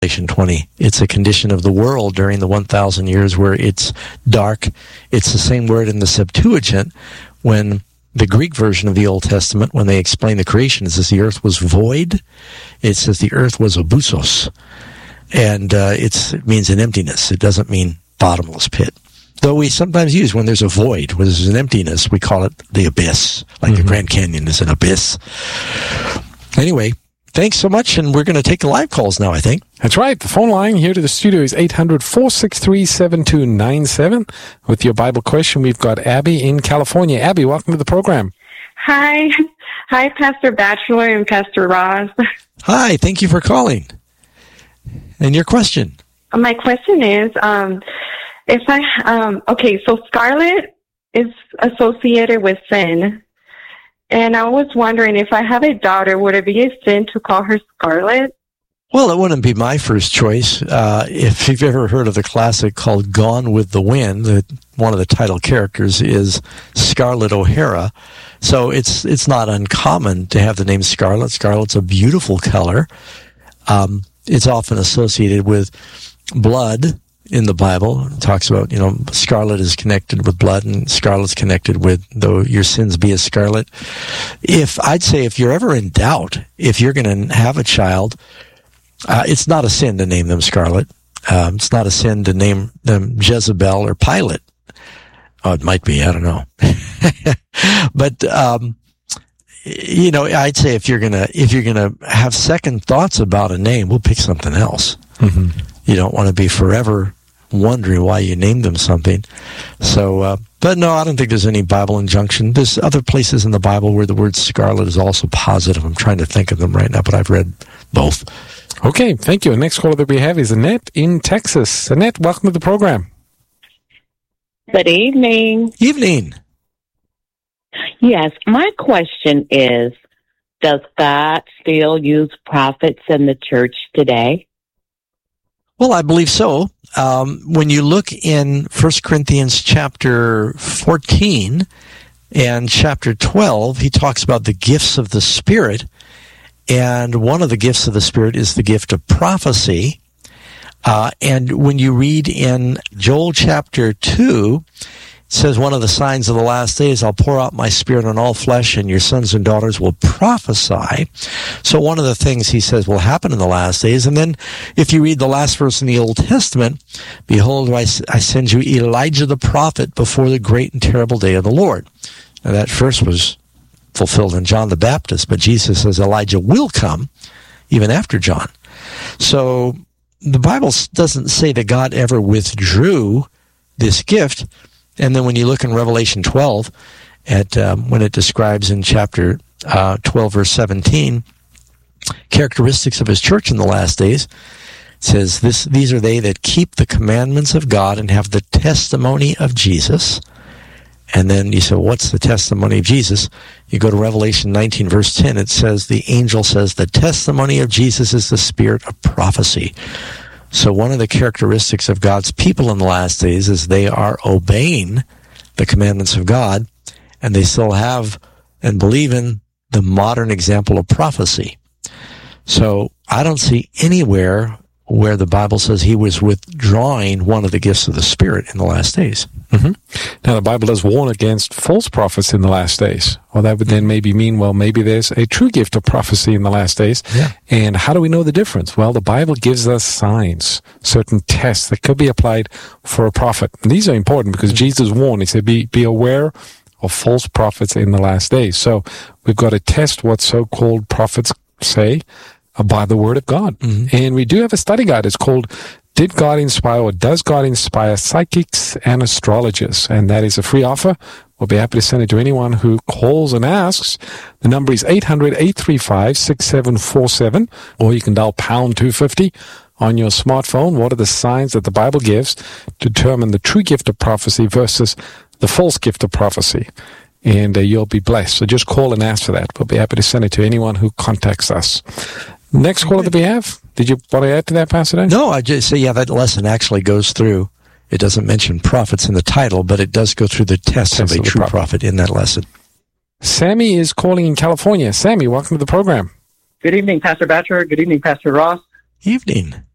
Revelation 20. It's a condition of the world during the 1,000 years where it's dark. It's the same word in the Septuagint when the Greek version of the Old Testament, when they explain the creation, it says the earth was void. It says the earth was abusos. And it means an emptiness. It doesn't mean bottomless pit. Though we sometimes use when there's a void, when there's an emptiness, we call it the abyss. Like the Grand Canyon is an abyss. Anyway, thanks so much, and we're going to take the live calls now, I think. That's right. The phone line here to the studio is 800-463-7297. With your Bible question, we've got Abby in California. Abby, welcome to the program. Hi. Hi, Pastor Batchelor and Pastor Ross. Hi, thank you for calling. And your question? My question is, so scarlet is associated with sin. And I was wondering, if I have a daughter, would it be a sin to call her Scarlet? Well, it wouldn't be my first choice. If you've ever heard of the classic called Gone with the Wind, one of the title characters is Scarlett O'Hara. So it's not uncommon to have the name Scarlet. Scarlet's a beautiful color. It's often associated with blood in the Bible. It talks about, scarlet is connected with blood, and scarlet's connected with, though your sins be as scarlet. I'd say if you're ever in doubt, if you're going to have a child, it's not a sin to name them Scarlet. It's not a sin to name them Jezebel or Pilate. Oh, it might be. I don't know. But, I'd say if you're gonna have second thoughts about a name, we'll pick something else. Mm-hmm. You don't want to be forever wondering why you named them something. So, but no, I don't think there's any Bible injunction. There's other places in the Bible where the word scarlet is also positive. I'm trying to think of them right now, but I've read both. Okay, thank you. Next caller that we have is Annette in Texas. Annette, welcome to the program. Good evening. Evening. Yes, my question is, does God still use prophets in the church today? Well, I believe so. When you look in 1 Corinthians chapter 14 and chapter 12, he talks about the gifts of the Spirit. And one of the gifts of the Spirit is the gift of prophecy. And when you read in Joel chapter 2, it says, one of the signs of the last days, I'll pour out my Spirit on all flesh, and your sons and daughters will prophesy. So one of the things he says will happen in the last days. And then if you read the last verse in the Old Testament, behold, I send you Elijah the prophet before the great and terrible day of the Lord. Now that verse was fulfilled in John the Baptist, but Jesus says Elijah will come even after John. So the Bible doesn't say that God ever withdrew this gift. And then when you look in Revelation 12, at when it describes in chapter 12, verse 17, characteristics of his church in the last days, it says, these are they that keep the commandments of God and have the testimony of Jesus. And then you say, what's the testimony of Jesus? You go to Revelation 19, verse 10, it says, the angel says, the testimony of Jesus is the spirit of prophecy. So one of the characteristics of God's people in the last days is they are obeying the commandments of God, and they still have and believe in the modern example of prophecy. So I don't see anywhere where the Bible says he was withdrawing one of the gifts of the Spirit in the last days. Mm-hmm. Now, the Bible does warn against false prophets in the last days. Well, that would then maybe mean, maybe there's a true gift of prophecy in the last days. Yeah. And how do we know the difference? Well, the Bible gives us signs, certain tests that could be applied for a prophet. And these are important because Jesus warned. He said, be aware of false prophets in the last days. So we've got to test what so-called prophets say by the Word of God. Mm-hmm. And we do have a study guide. It's called Did God Inspire or Does God Inspire Psychics and Astrologers? And that is a free offer. We'll be happy to send it to anyone who calls and asks. The number is 800-835-6747, or you can dial pound 250 on your smartphone. What are the signs that the Bible gives to determine the true gift of prophecy versus the false gift of prophecy? And you'll be blessed. So just call and ask for that. We'll be happy to send it to anyone who contacts us. Next caller that we have. Did you want to add to that, Pastor Dan? No, I just say, that lesson actually goes through. It doesn't mention prophets in the title, but it does go through the test of a true prophet in that lesson. Sammy is calling in California. Sammy, welcome to the program. Good evening, Pastor Batchelor. Good evening, Pastor Ross. Evening.